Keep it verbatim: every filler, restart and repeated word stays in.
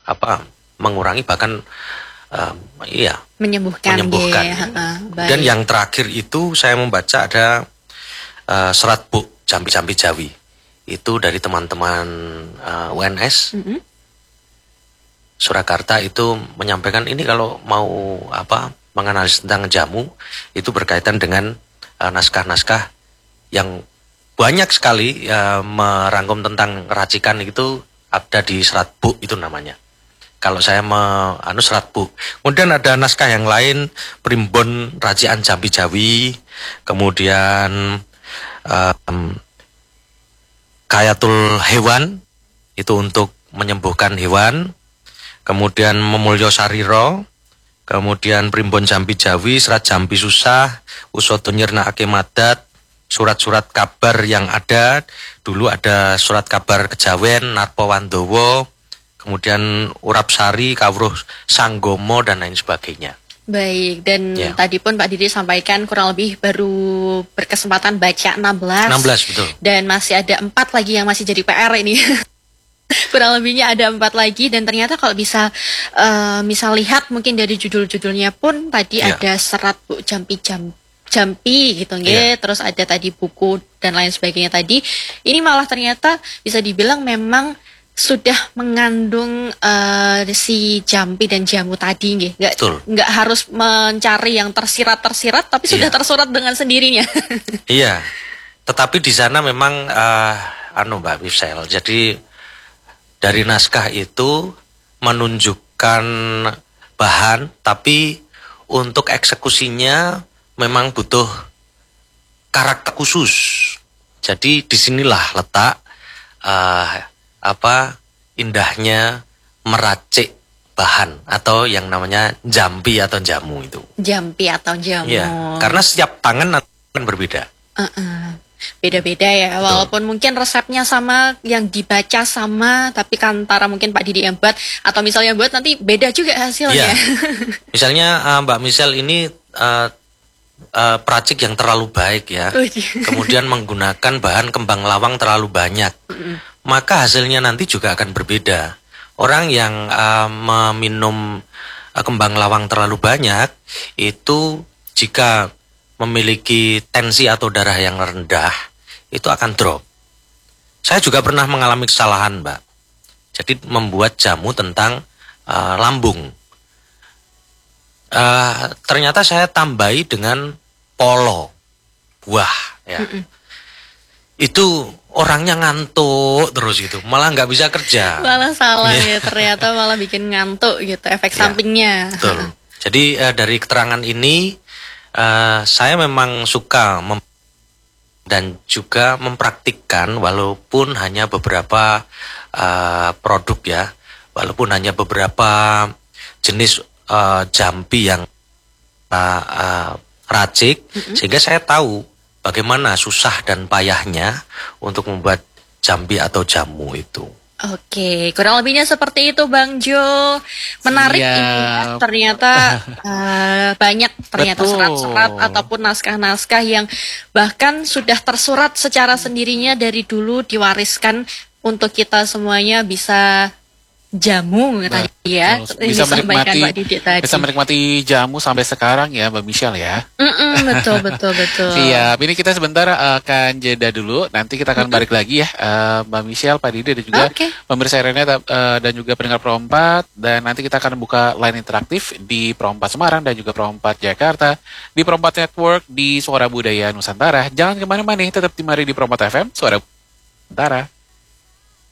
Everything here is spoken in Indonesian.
apa mengurangi bahkan uh, iya menyembuhkan, menyembuhkan. Ya, uh, Dan yang terakhir itu saya membaca ada uh, serat buk jampi-jampi Jawi itu dari teman-teman uh, U N S mm-hmm. Surakarta itu menyampaikan ini kalau mau apa menganalisis tentang jamu itu berkaitan dengan uh, naskah-naskah yang banyak sekali uh, merangkum tentang racikan itu ada di serat buk itu namanya. Kalau saya me, anu serat buk. Kemudian ada naskah yang lain, Primbon Racikan Jampi Jawi, kemudian um, Kayatul Hewan itu untuk menyembuhkan hewan, kemudian Memulyo Sariro, kemudian Primbon Jampi Jawi, Serat Jampi Susah, Usodo Nyirnakake Madat, surat-surat kabar yang ada, dulu ada surat kabar Kejawen, Narpa Wandowo, kemudian Urap Sari, Kawruh Sanggomo, dan lain sebagainya. Baik, dan ya. Tadi pun Pak Didi sampaikan kurang lebih baru berkesempatan baca enam belas. enam belas, betul. Dan masih ada empat lagi yang masih jadi P R ini. Kurang lebihnya ada empat lagi, dan ternyata kalau bisa uh, misal lihat mungkin dari judul-judulnya pun tadi ya. Ada serat bu jampi jampi. Jampi gitu nggih, yeah. Terus ada tadi buku dan lain sebagainya tadi. Ini malah ternyata bisa dibilang memang sudah mengandung uh, si jampi dan jamu tadi nggih. Enggak enggak harus mencari yang tersirat-tersirat tapi yeah. Sudah tersurat dengan sendirinya. Iya. Tetapi di sana memang uh, anu Mbak Mifsel. Jadi dari naskah itu menunjukkan bahan tapi untuk eksekusinya memang butuh karakter khusus. Jadi disinilah letak uh, apa indahnya meracik bahan atau yang namanya jampi atau jamu itu. Jampi atau jamu. Ya, karena setiap tangan akan berbeda. Uh-uh. Beda-beda ya. Betul. Walaupun mungkin resepnya sama, yang dibaca sama, tapi kan antara mungkin Pak Didi yang buat atau misalnya buat nanti beda juga hasilnya. Ya. Misalnya uh, Mbak Michelle ini uh, Uh, peracik yang terlalu baik ya, kemudian menggunakan bahan kembang lawang terlalu banyak, mm-mm. maka hasilnya nanti juga akan berbeda. Orang yang uh, meminum uh, kembang lawang terlalu banyak itu jika memiliki tensi atau darah yang rendah itu akan drop. Saya juga pernah mengalami kesalahan, Mbak. Jadi membuat jamu tentang uh, lambung. Uh, ternyata saya tambahi dengan polo buah ya. Mm-mm. Itu orangnya ngantuk terus gitu, malah nggak bisa kerja. Malah salah ya, ternyata malah bikin ngantuk gitu, efek ya, sampingnya. Betul. Jadi uh, dari keterangan ini uh, saya memang suka mem- dan juga mempraktikkan walaupun hanya beberapa uh, produk ya, walaupun hanya beberapa jenis Uh, jampi yang uh, uh, racik, mm-hmm. sehingga saya tahu bagaimana susah dan payahnya untuk membuat jampi atau jamu itu. Oke, kurang lebihnya seperti itu Bang Jo. Menarik Siap. Ini ya, ternyata uh, banyak ternyata Betul. Serat-serat ataupun naskah-naskah yang bahkan sudah tersurat secara sendirinya dari dulu diwariskan untuk kita semuanya bisa jamu tadi ya, bisa menikmati, bisa menikmati jamu sampai sekarang ya Mbak Michelle ya. Mm-mm, betul betul betul. Siap. Ini kita sebentar akan jeda dulu. Nanti kita akan balik lagi ya uh, Mbak Michelle, Pak Didi dan juga okay. pemirsa Irene uh, dan juga pendengar Pro empat. Dan nanti kita akan buka line interaktif di Pro empat Semarang dan juga Pro empat Jakarta, di Pro empat Network, di Suara Budaya Nusantara. Jangan kemana-mana, tetap di mari di Pro empat F M Suara Nusantara.